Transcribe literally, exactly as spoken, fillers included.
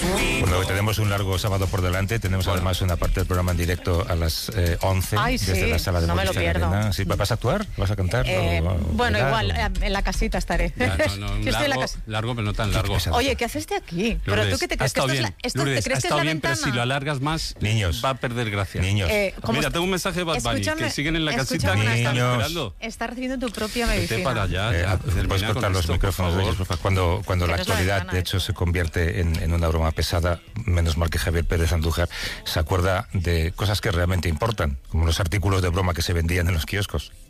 Bueno, hoy tenemos un largo sábado por delante. Tenemos bueno. además una parte del programa en directo a las eh, once. Ay, desde sí, la sala de no me lo pierdo. Arena. ¿Sí? ¿Vas a actuar? ¿Vas a cantar? Eh, o, o, bueno, bailar, igual, o... en la casita estaré. Ya, no, no, Yo estoy en la largo, casa. largo, pero no tan largo. Oye, ¿qué haces de aquí? Lourdes, ¿Pero tú qué te crees? ha estado que bien. Esto es la, esto, Lourdes, ¿te crees ha que estado es la bien, ventana? pero si lo alargas más, niños, va a perder gracia. Niños. Eh, Mira, tengo un mensaje de Bad Bunny, que siguen en la casita que niños. están esperando. Está recibiendo tu propia medicina. Vete para allá, eh, ya, puedes cortar los esto, micrófonos de ellos, por favor. Cuando, cuando la actualidad, la de hecho, se convierte en, en una broma pesada, menos mal que Javier Pérez Andújar se acuerda de cosas que realmente importan, como los artículos de broma que se vendían en los kioscos.